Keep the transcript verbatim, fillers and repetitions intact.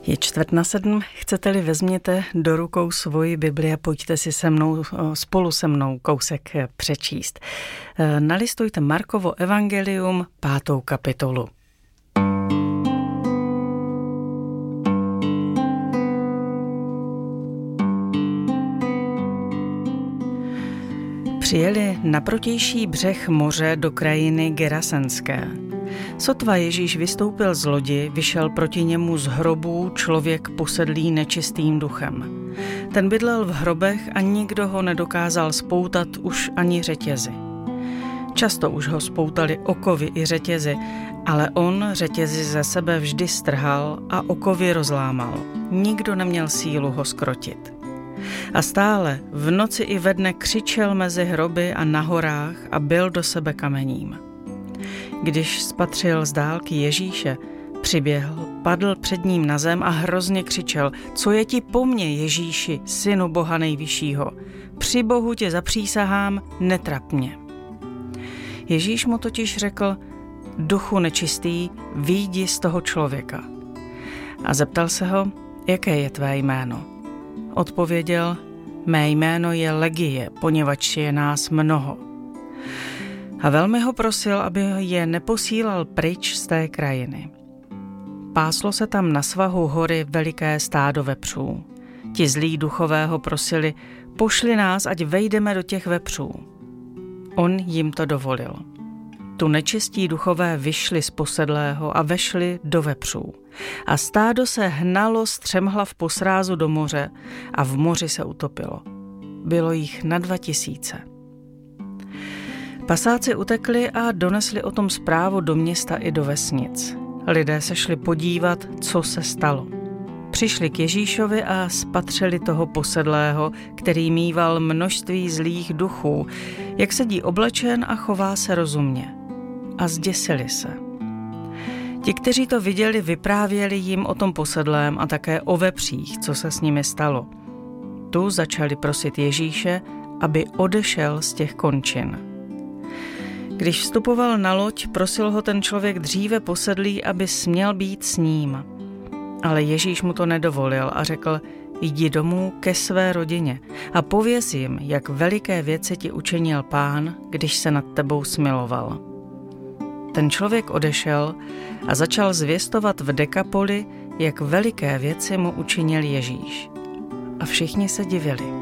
Je čtvrt na sedm, chcete-li, vezměte do rukou svoji Bibli a pojďte si se mnou, spolu se mnou kousek přečíst. Nalistujte Markovo evangelium, pátou kapitolu. Přijeli na protější břeh moře do krajiny Gerasenské. Sotva Ježíš vystoupil z lodi, vyšel proti němu z hrobů člověk posedlý nečistým duchem. Ten bydlel v hrobech a nikdo ho nedokázal spoutat už ani řetězy. Často už ho spoutali okovy i řetězy, ale on řetězy ze sebe vždy strhal a okovy rozlámal. Nikdo neměl sílu ho zkrotit. A stále v noci i ve dne křičel mezi hroby a na horách a byl do sebe kamením. Když spatřil z dálky Ježíše, přiběhl, padl před ním na zem a hrozně křičel: Co je ti po mně, Ježíši, synu Boha nejvyššího? Při Bohu tě zapřísahám, netrap mě. Ježíš mu totiž řekl: Duchu nečistý, vyjdi z toho člověka. A zeptal se ho: Jaké je tvé jméno? Odpověděl: Mé jméno je Legie, poněvadž je nás mnoho. A velmi ho prosil, aby je neposílal pryč z té krajiny. Páslo se tam na svahu hory veliké stádo vepřů. Ti zlí duchové ho prosili: Pošli nás, ať vejdeme do těch vepřů. On jim to dovolil. Tu nečistí duchové vyšli z posedlého a vešli do vepřů. A stádo se hnalo střemhlav po srázu do moře a v moři se utopilo. Bylo jich na dva tisíce. Pasáci utekli a donesli o tom zprávu do města i do vesnic. Lidé se šli podívat, co se stalo. Přišli k Ježíšovi a spatřili toho posedlého, který míval množství zlých duchů, jak sedí oblečen a chová se rozumně. A zděsili se. Ti, kteří to viděli, vyprávěli jim o tom posedlém a také o vepřích, co se s nimi stalo. Tu začali prosit Ježíše, aby odešel z těch končin. Když vstupoval na loď, prosil ho ten člověk dříve posedlý, aby směl být s ním. Ale Ježíš mu to nedovolil a řekl: Jdi domů ke své rodině a pověz jim, jak veliké věci ti učinil Pán, když se nad tebou smiloval. Ten člověk odešel a začal zvěstovat v Dekapoli, jak veliké věci mu učinil Ježíš. A všichni se divili.